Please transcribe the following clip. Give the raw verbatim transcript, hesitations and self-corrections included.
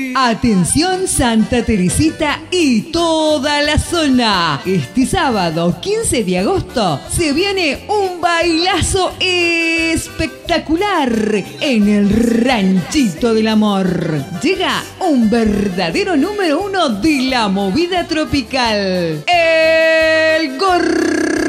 Atención Santa Teresita y toda la zona. Este sábado quince de agosto se viene un bailazo espectacular en el Ranchito del Amor. Llega un verdadero número uno de la movida tropical, el Gordo